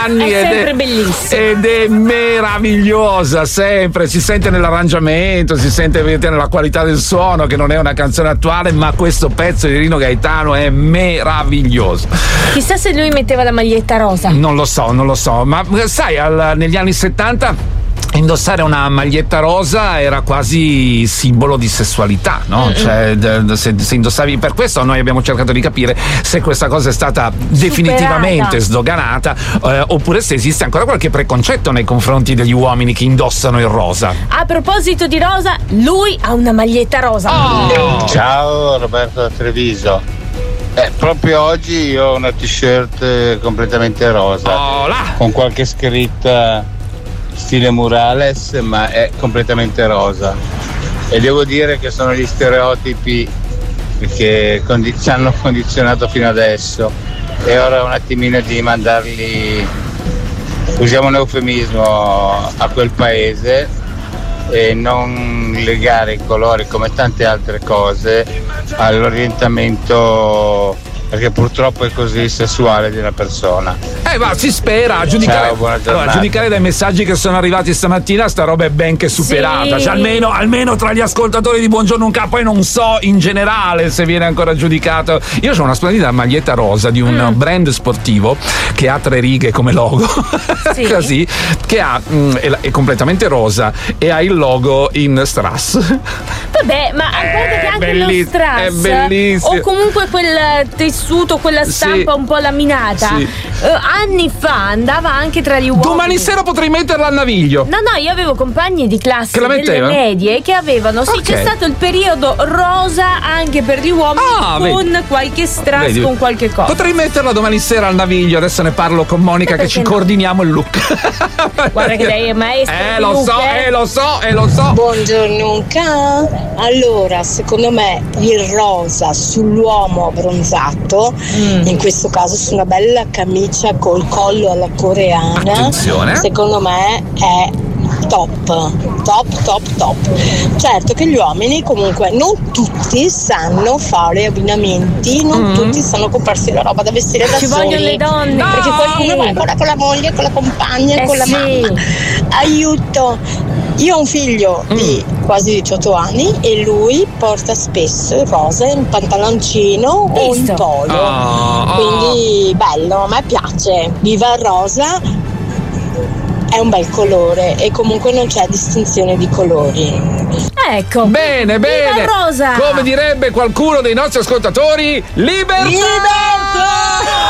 anni è sempre bellissima ed è meravigliosa, sempre si sente nell'arrangiamento, si sente nella qualità del suono, che non è una canzone attuale, ma questo pezzo di Rino Gaetano è meraviglioso. Chissà se lui metteva la maglietta rosa. Non lo so, ma sai, negli anni 70 indossare una maglietta rosa era quasi simbolo di sessualità, no? Cioè, se indossavi, per questo noi abbiamo cercato di capire se questa cosa è stata definitivamente sdoganata, oppure se esiste ancora qualche preconcetto nei confronti degli uomini che indossano il rosa. A proposito di rosa, lui ha una maglietta rosa. Ciao, Roberto da Treviso. Proprio oggi io ho una t-shirt completamente rosa, con qualche scritta stile murales, ma è completamente rosa, e devo dire che sono gli stereotipi che ci hanno condizionato fino adesso, e ora un attimino di mandarli, usiamo un eufemismo, a quel paese e non legare i colori, come tante altre cose, all'orientamento, perché purtroppo è così, sessuale di una persona. Ma si spera, a giudicare, Ciao, a giudicare dai messaggi che sono arrivati stamattina, sta roba è ben che superata. Sì. Cioè, almeno tra gli ascoltatori di Buongiorno Unca, poi non so in generale se viene ancora giudicato. Io ho una splendida maglietta rosa di un brand sportivo che ha 3 righe come logo, così, che è completamente rosa e ha il logo in strass. Vabbè, ma guarda che anche lo strass è bellissimo, o comunque quel tessuto, quella stampa un po' laminata, anni fa andava anche tra gli uomini. Domani sera potrei metterla al naviglio. No, io avevo compagni di classe che la delle medie che avevano, c'è stato il periodo rosa anche per gli uomini, con qualche strass, con qualche cosa. Potrei metterla domani sera al naviglio, adesso ne parlo con Monica, che ci coordiniamo il look. Guarda che lei è maestra. Lo so. Buongiorno Unca. Allora, secondo me il rosa sull'uomo abbronzato, in questo caso su una bella camicia col collo alla coreana, attenzione, secondo me è top. Certo che gli uomini comunque non tutti sanno fare abbinamenti, non tutti sanno comprarsi la roba da vestire da soli. Ci vogliono le donne, perché qualcuno va ancora con la moglie, con la compagna, con la mamma. Aiuto! Io ho un figlio di quasi 18 anni e lui porta spesso il rosa in pantaloncino o in polo, quindi bello, a me piace. Viva il rosa, è un bel colore e comunque non c'è distinzione di colori. Ecco, bene, rosa. Come direbbe qualcuno dei nostri ascoltatori, libertà!